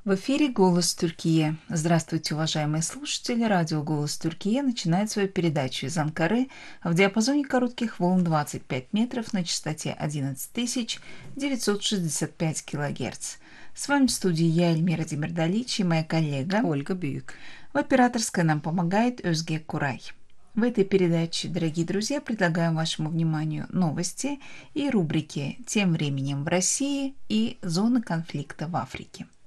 В эфире «Голос Туркии». Здравствуйте, уважаемые слушатели. Радио «Голос Туркии» начинает свою передачу из Анкары в диапазоне коротких волн 25 метров на частоте 11965 килогерц. С вами в студии я, Эльмира Демирдалич, и моя коллега Ольга Бюйк. В операторской нам помогает Özge Курай. В этой передаче, дорогие друзья, предлагаем вашему вниманию новости и рубрики «Тем временем в России» и «Зоны конфликта в Африке».